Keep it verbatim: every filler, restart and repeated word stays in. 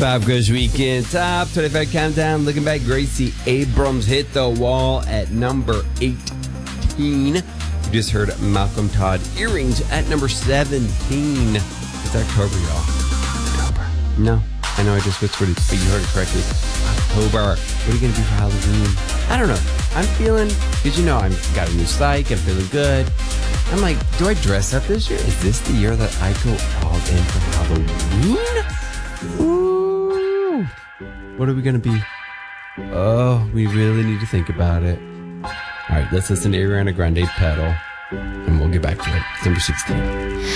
Pop Quiz Weekend Top twenty-five Countdown. Looking back, Gracie Abrams hit the wall at number eighteen. You just heard Malcolm Todd, Earrings, at number seventeen. It's October, y'all. October. No, I know I just whispered it, but you heard it correctly. October. What are you going to do for Halloween? I don't know. I'm feeling, because you know, I've got a new psych. I'm feeling good. I'm like, do I dress up this year? Is this the year that I go all in for Halloween? Ooh. What are we going to be? Oh, we really need to think about it. All right, let's listen to Ariana Grande, Pedal, and we'll get back to it. It's number sixteen.